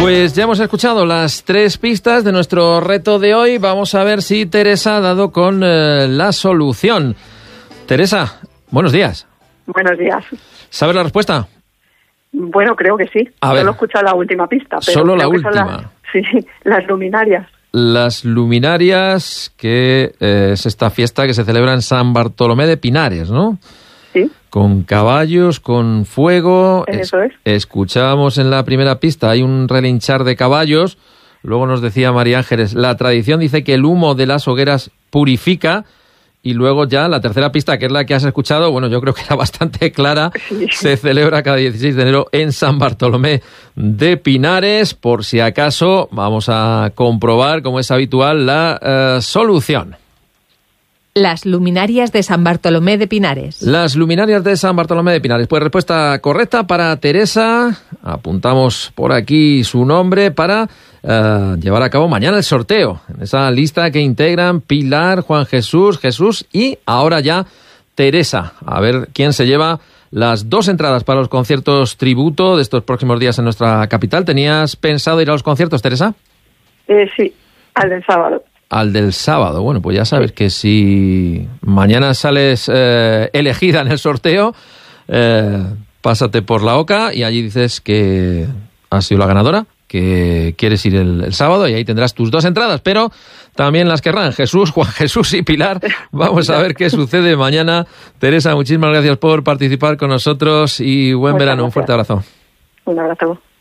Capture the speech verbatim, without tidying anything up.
Pues ya hemos escuchado las tres pistas de nuestro reto de hoy. Vamos a ver si Teresa ha dado con eh, la solución. Teresa, buenos días. Buenos días. ¿Sabes la respuesta? Bueno, creo que sí. A ver. Solo he escuchado la última pista. Pero Solo la creo que son última. Las, sí, las luminarias. Las luminarias, que eh, es esta fiesta que se celebra en San Bartolomé de Pinares, ¿no? Sí. Con caballos, con fuego. Eso es. Escuchábamos en la primera pista, hay un relinchar de caballos. Luego nos decía María Ángeles, la tradición dice que el humo de las hogueras purifica. Y luego ya la tercera pista, que es la que has escuchado, bueno, yo creo que era bastante clara. Sí. Se celebra cada dieciséis de enero en San Bartolomé de Pinares. Por si acaso, vamos a comprobar, como es habitual, la uh, solución. Las luminarias de San Bartolomé de Pinares. Las luminarias de San Bartolomé de Pinares. Pues respuesta correcta para Teresa. Apuntamos por aquí su nombre para uh, llevar a cabo mañana el sorteo. En esa lista que integran Pilar, Juan Jesús, Jesús y ahora ya Teresa. A ver quién se lleva las dos entradas para los conciertos tributo de estos próximos días en nuestra capital. ¿Tenías pensado ir a los conciertos, Teresa? Eh, sí, al del sábado. Al del sábado. Bueno, pues ya sabes que si mañana sales eh, elegida en el sorteo, eh, pásate por la Oca y allí dices que has sido la ganadora, que quieres ir el, el sábado y ahí tendrás tus dos entradas, pero también las querrán Jesús, Juan Jesús y Pilar. Vamos a ver qué sucede mañana. Teresa, muchísimas gracias por participar con nosotros y buen Muchas verano. gracias. Un fuerte abrazo. Un abrazo.